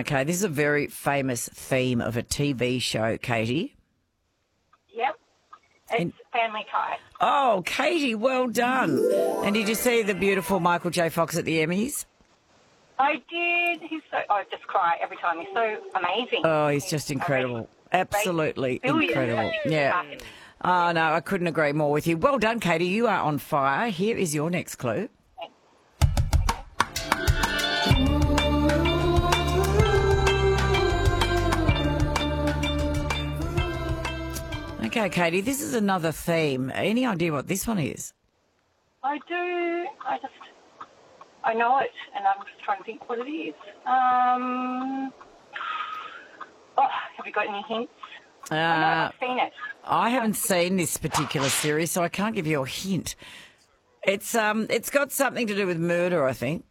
Okay, this is a very famous theme of a TV show, Katie. Yep. It's Family Ties. Oh, Katie, well done. And did you see the beautiful Michael J. Fox at the Emmys? I did. I just cry every time. He's so amazing. Oh, he's just incredible. Absolutely incredible. Yeah. Oh, no, I couldn't agree more with you. Well done, Katie. You are on fire. Here is your next clue. Okay, Katie, this is another theme. Any idea what this one is? I do. I know it, and I'm just trying to think what it is. Have you got any hints? I know I've seen it. I haven't seen this particular series, so I can't give you a hint. It's got something to do with murder, I think.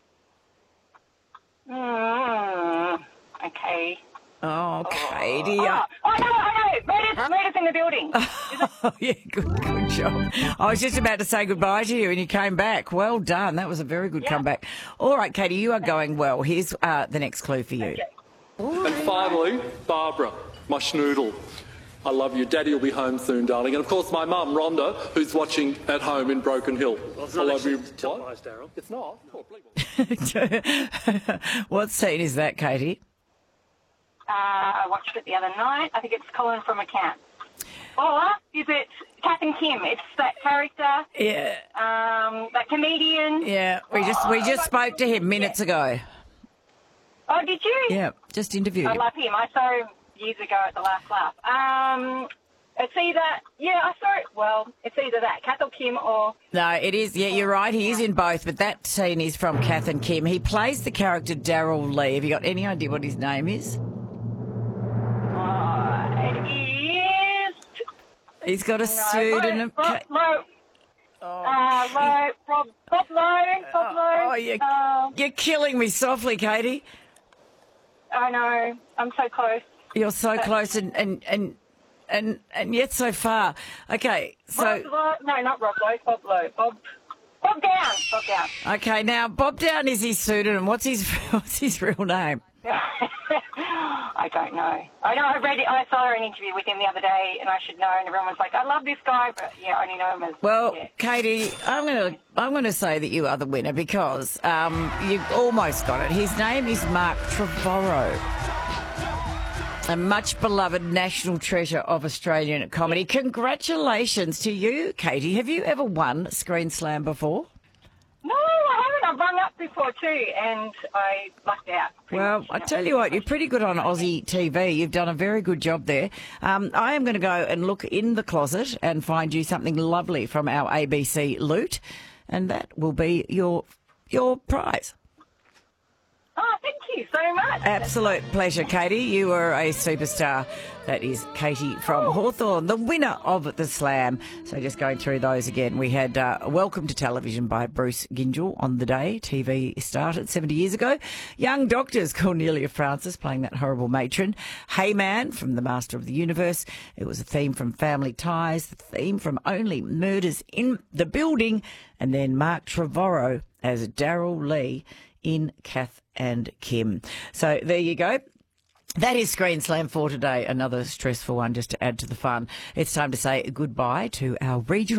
Okay. Oh, Katie. I know. Murder's in the building. Oh, yeah, good job. I was just about to say goodbye to you and you came back. Well done. That was a very good comeback. All right, Katie, you are going well. Here's the next clue for you. Okay. And finally, Barbara, my schnoodle. I love you. Daddy will be home soon, darling. And, of course, my mum, Rhonda, who's watching at home in Broken Hill. I love you. What? Daryl. It's not. Oh, What scene is that, Katie? I watched it the other night. I think it's Colin from Account. Or is it Kath and Kim? It's that character. Yeah. That comedian. Yeah. We just spoke to him minutes ago. Oh, did you? Yeah. Just interviewed I him. love him. I saw him years ago at the Last Laugh. It's either I saw it. Well, it's either that Kath or Kim or. No, it is. Yeah, you're right. He is in both, but that scene is from Kath and Kim. He plays the character Daryl Lee. Have you got any idea what his name is? It is. He's got a suit and a. Bob Lowe. Bob Lowe. Oh, you're killing me softly, Katie. I know. I'm so close. You're so close and yet so far. Okay, so No, not Rob Lowe. Bob Lowe. Bob Down. Bob Down. okay, now Bob Down is his pseudonym. What's his real name? I don't know. I know. I read it. I saw an interview with him the other day, and I should know. And everyone was like, "I love this guy," but I only know him as. Well, Katie, I'm gonna say that you are the winner because you almost got it. His name is Mark Trevorrow, a much beloved national treasure of Australian comedy. Congratulations to you, Katie. Have you ever won Screen Slam before? No, I haven't. I've rung up before too, and I lucked out. Well, I tell you what, you're pretty good on Aussie TV. You've done a very good job there. I am going to go and look in the closet and find you something lovely from our ABC loot, and that will be your prize. Oh, thank you so much. Absolute pleasure, Katie. You are a superstar. That is Katie from Hawthorn, the winner of the Slam. So just going through those again, we had Welcome to Television by Bruce Gyngell on the day TV started 70 years ago. Young Doctors, Cornelia Francis playing that horrible matron. Hey Man from The Master of the Universe. It was a theme from Family Ties, the theme from Only Murders in the Building, and then Mark Trevorrow as Daryl Lee in Kath and Kim. So there you go. That is Screen Slam for today. Another stressful one just to add to the fun. It's time to say goodbye to our regional